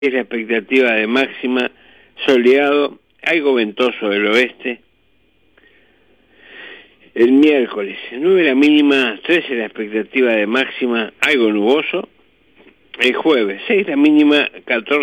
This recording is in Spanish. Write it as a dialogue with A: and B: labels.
A: es la expectativa de máxima, soleado, algo ventoso del oeste. El miércoles, 9 la mínima, 13 la expectativa de máxima, algo nuboso. El jueves, 6 la mínima, 14